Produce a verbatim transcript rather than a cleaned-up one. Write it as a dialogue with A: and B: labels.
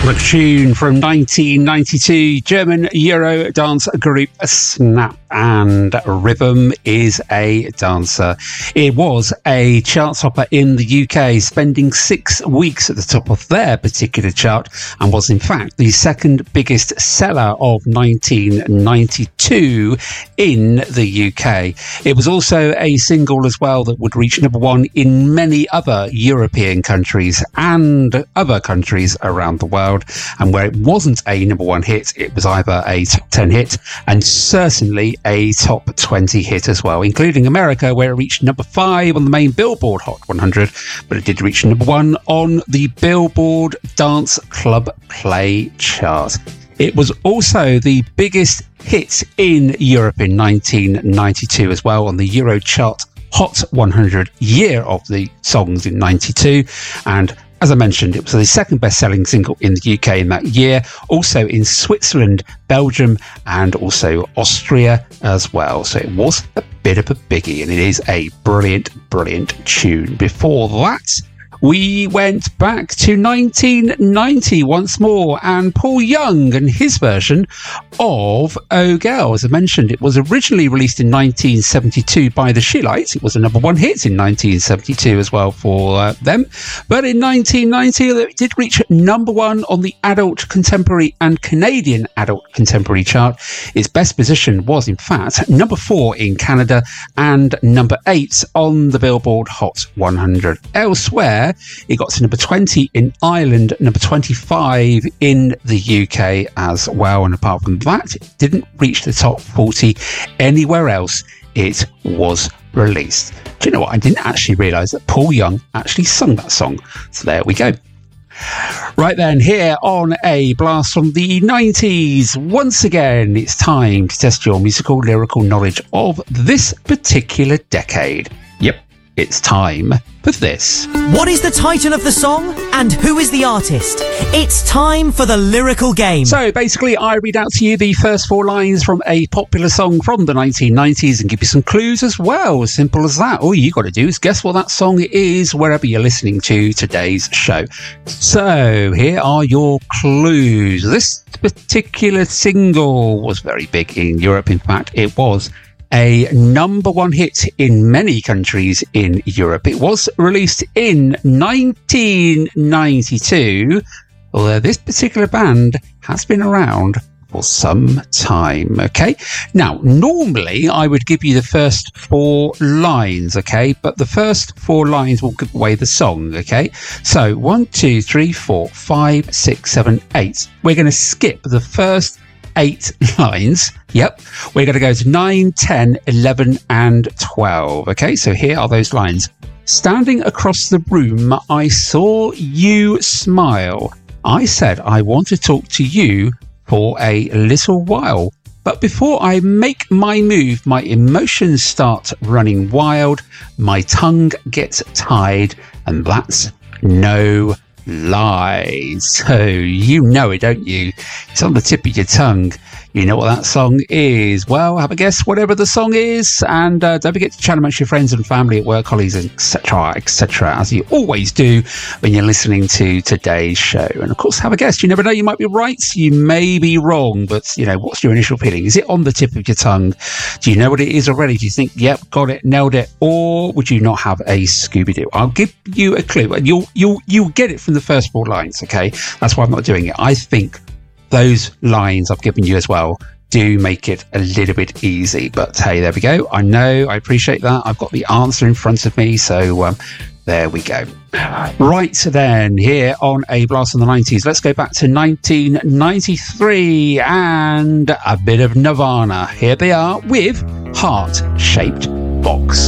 A: The tune from nineteen ninety-two, German Euro dance group Snap, and Rhythm is a Dancer. It was a chart topper in the U K, spending six weeks at the top of their particular chart, and was in fact the second biggest seller of nineteen ninety-two in the U K. It was also a single as well that would reach number one in many other European countries and other countries around the world. And where it wasn't a number one hit, it was either a top ten hit and certainly a top twenty hit as well, including America, where it reached number five on the main Billboard Hot one hundred, but it did reach number one on the Billboard Dance Club Play chart. It was also the biggest hit in Europe in nineteen ninety-two as well, on the Euro chart Hot one hundred year of the songs in ninety-two, and as I mentioned, it was the second best-selling single in the U K in that year, also in Switzerland, Belgium, and also Austria as well. So it was a bit of a biggie, and it is a brilliant, brilliant tune. Before that, we went back to nineteen ninety once more, and Paul Young and his version of Oh Girl. As I mentioned, it was originally released in nineteen seventy-two by the She-Lites. It was a number one hit in nineteen seventy-two as well for uh, them. But in nineteen ninety, it did reach number one on the Adult Contemporary and Canadian Adult Contemporary chart. Its best position was, in fact, number four in Canada and number eight on the Billboard Hot one hundred. Elsewhere, it got to number twenty in Ireland, number twenty-five in the U K as well. And apart from that, it didn't reach the top forty anywhere else it was released. Do you know what? I didn't actually realise that Paul Young actually sung that song. So there we go. Right then, here on a blast from the nineties, once again, it's time to test your musical lyrical knowledge of this particular decade. Yep. It's time for this.
B: What is the title of the song and who is the artist? It's time for the lyrical game.
A: So basically, I read out to you the first four lines from a popular song from the nineteen nineties and give you some clues as well. Simple as that. All you got to do is guess what that song is wherever you're listening to today's show. So here are your clues. This particular single was very big in Europe. In fact, it was a number one hit in many countries in Europe. It was released in nineteen ninety-two, although this particular band has been around for some time, okay? Now, normally I would give you the first four lines, okay? But the first four lines will give away the song, okay? So, one, two, three, four, five, six, seven, eight. We're going to skip the first eight lines. Yep. We're going to go to nine, ten, eleven, and twelve. Okay, so here are those lines. Standing across the room, I saw you smile. I said I want to talk to you for a little while. But before I make my move, my emotions start running wild. My tongue gets tied, and that's no lies. So you know it, don't you? It's on the tip of your tongue. You know what that song is. Well, have a guess whatever the song is, and uh, don't forget to chat amongst your friends and family at work, colleagues, etc, etc, as you always do when you're listening to today's show. And of course, have a guess. You never know, you might be right, you may be wrong, but you know, what's your initial feeling? Is it on the tip of your tongue? Do you know what it is already? Do you think, yep, got it, nailed it, or would you not have a Scooby-Doo? I'll give you a clue, and you'll you'll you'll get it from the first four lines. Okay, that's why I'm not doing it. I think those lines I've given you as well do make it a little bit easy. But hey, there we go. I know, I appreciate that. I've got the answer in front of me. So um, there we go. Right then, here on A Blast in the nineties, let's go back to nineteen ninety-three and a bit of Nirvana. Here they are with Heart-Shaped Box.